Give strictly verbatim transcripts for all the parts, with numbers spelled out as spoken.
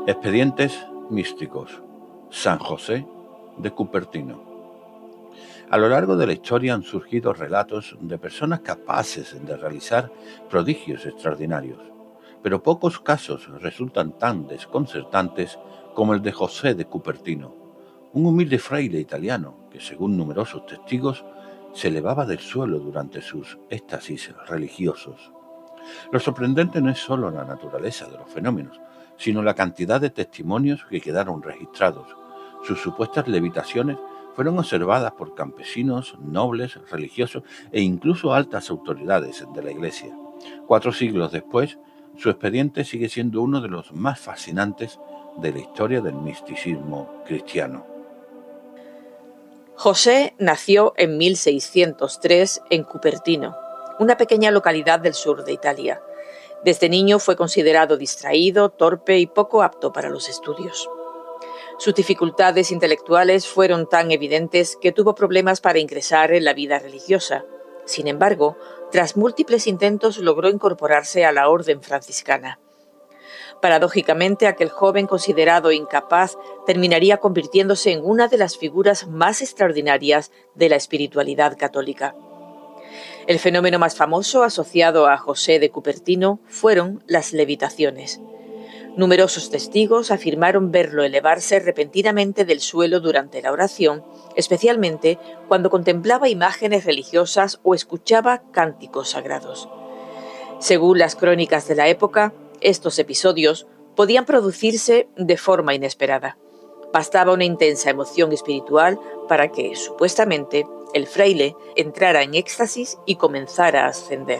Expedientes místicos. San José de Cupertino. A lo largo de la historia han surgido relatos de personas capaces de realizar prodigios extraordinarios, pero pocos casos resultan tan desconcertantes como el de José de Cupertino, un humilde fraile italiano que, según numerosos testigos, se elevaba del suelo durante sus éxtasis religiosos. Lo sorprendente no es solo la naturaleza de los fenómenos, sino la cantidad de testimonios que quedaron registrados. Sus supuestas levitaciones fueron observadas por campesinos, nobles, religiosos e incluso altas autoridades de la Iglesia. Cuatro siglos después, su expediente sigue siendo uno de los más fascinantes de la historia del misticismo cristiano. José nació en mil seiscientos tres en Cupertino, una pequeña localidad del sur de Italia. Desde niño fue considerado distraído, torpe y poco apto para los estudios. Sus dificultades intelectuales fueron tan evidentes que tuvo problemas para ingresar en la vida religiosa. Sin embargo, tras múltiples intentos logró incorporarse a la orden franciscana. Paradójicamente, aquel joven considerado incapaz terminaría convirtiéndose en una de las figuras más extraordinarias de la espiritualidad católica. El fenómeno más famoso asociado a José de Cupertino fueron las levitaciones. Numerosos testigos afirmaron verlo elevarse repentinamente del suelo durante la oración, especialmente cuando contemplaba imágenes religiosas o escuchaba cánticos sagrados. Según las crónicas de la época, estos episodios podían producirse de forma inesperada. Bastaba una intensa emoción espiritual para que, supuestamente, el fraile entrara en éxtasis y comenzara a ascender.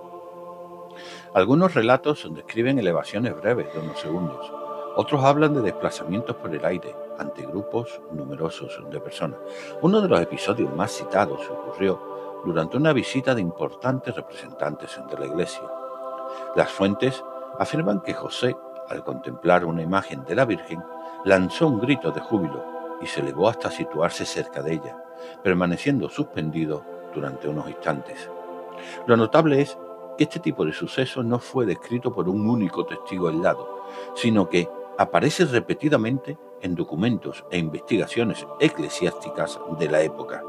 Algunos relatos describen elevaciones breves de unos segundos. Otros hablan de desplazamientos por el aire ante grupos numerosos de personas. Uno de los episodios más citados ocurrió durante una visita de importantes representantes de la Iglesia. Las fuentes afirman que José, al contemplar una imagen de la Virgen, lanzó un grito de júbilo y se elevó hasta situarse cerca de ella, permaneciendo suspendido durante unos instantes. Lo notable es que este tipo de suceso no fue descrito por un único testigo aislado, sino que aparece repetidamente en documentos e investigaciones eclesiásticas de la época.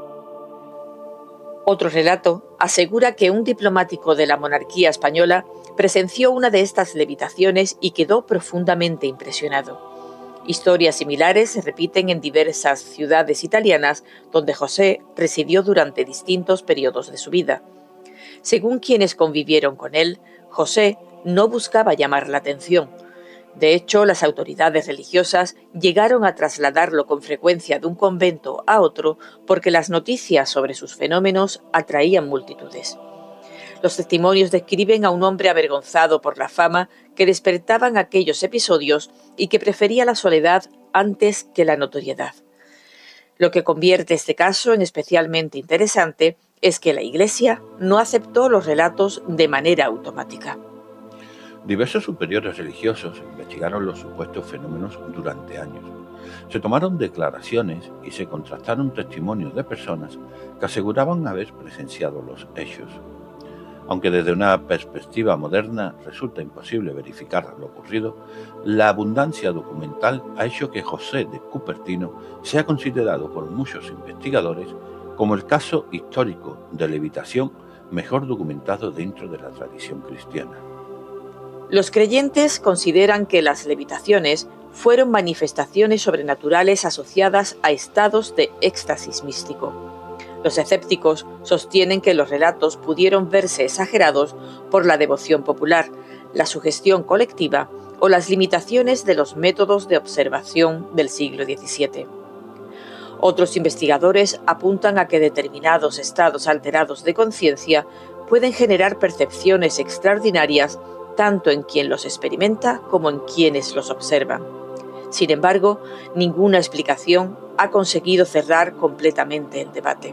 Otro relato asegura que un diplomático de la monarquía española presenció una de estas levitaciones y quedó profundamente impresionado. Historias similares se repiten en diversas ciudades italianas donde José residió durante distintos periodos de su vida. Según quienes convivieron con él, José no buscaba llamar la atención. De hecho, las autoridades religiosas llegaron a trasladarlo con frecuencia de un convento a otro porque las noticias sobre sus fenómenos atraían multitudes. Los testimonios describen a un hombre avergonzado por la fama que despertaban aquellos episodios y que prefería la soledad antes que la notoriedad. Lo que convierte este caso en especialmente interesante es que la Iglesia no aceptó los relatos de manera automática. Diversos superiores religiosos investigaron los supuestos fenómenos durante años. Se tomaron declaraciones y se contrastaron testimonios de personas que aseguraban haber presenciado los hechos. Aunque desde una perspectiva moderna resulta imposible verificar lo ocurrido, la abundancia documental ha hecho que José de Cupertino sea considerado por muchos investigadores como el caso histórico de levitación mejor documentado dentro de la tradición cristiana. Los creyentes consideran que las levitaciones fueron manifestaciones sobrenaturales asociadas a estados de éxtasis místico. Los escépticos sostienen que los relatos pudieron verse exagerados por la devoción popular, la sugestión colectiva o las limitaciones de los métodos de observación del siglo diecisiete. Otros investigadores apuntan a que determinados estados alterados de conciencia pueden generar percepciones extraordinarias tanto en quien los experimenta como en quienes los observan. Sin embargo, ninguna explicación ha conseguido cerrar completamente el debate.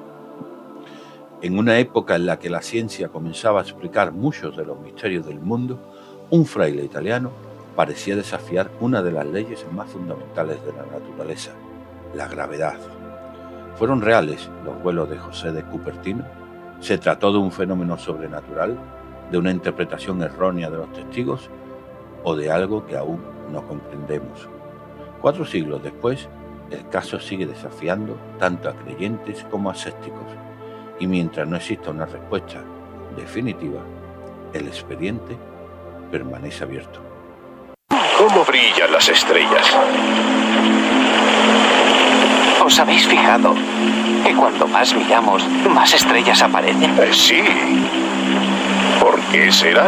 En una época en la que la ciencia comenzaba a explicar muchos de los misterios del mundo, un fraile italiano parecía desafiar una de las leyes más fundamentales de la naturaleza, la gravedad. ¿Fueron reales los vuelos de José de Cupertino? ¿Se trató de un fenómeno sobrenatural, de una interpretación errónea de los testigos o de algo que aún no comprendemos. Cuatro siglos después, el caso sigue desafiando tanto a creyentes como a escépticos, y mientras no exista una respuesta definitiva, el expediente permanece abierto. ¿Cómo brillan las estrellas? ¿Os habéis fijado que cuando más miramos, más estrellas aparecen? Eh, sí. ¿Por qué será?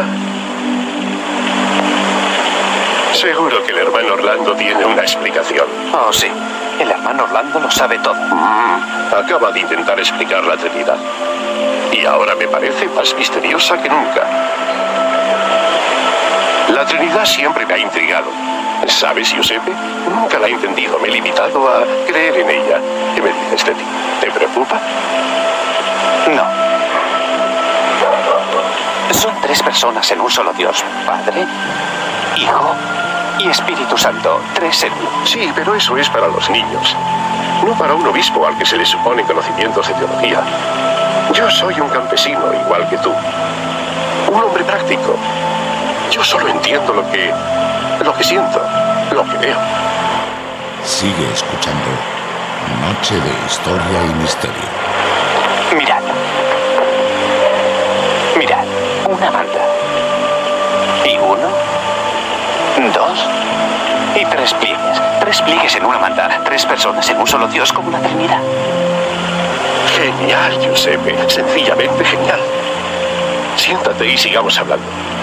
Seguro que el hermano Orlando tiene una explicación. Oh, sí. El hermano Orlando lo sabe todo. Mm, acaba de intentar explicar la Trinidad. Y ahora me parece más misteriosa que nunca. La Trinidad siempre me ha intrigado. ¿Sabes, Giuseppe? Nunca la he entendido. Me he limitado a creer en ella. ¿Qué me dices de ti? ¿Te preocupa? No. Son tres personas en un solo Dios. Padre, Hijo y Espíritu Santo. Tres en uno. Sí, pero eso es para los niños. No para un obispo al que se le supone conocimientos de teología. Yo soy un campesino igual que tú. Un hombre práctico. Yo solo entiendo lo que... lo que siento, lo que veo. Sigue escuchando Noche de Historia y Misterio. Mirad. Mirad, una manta. Y uno, dos y tres pliegues. Tres pliegues en una manta. Tres personas en un solo Dios como la Trinidad. Genial, Giuseppe. Sencillamente genial. Siéntate y sigamos hablando.